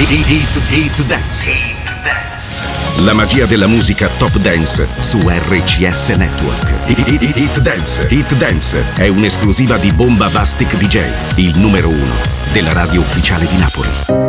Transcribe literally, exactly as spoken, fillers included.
Hit, Hit Dance. La magia della musica Top Dance su R C S Network. Hit, Hit Dance. Hit Dance è un'esclusiva di Bomba Bastic D J, il numero uno della radio ufficiale di Napoli.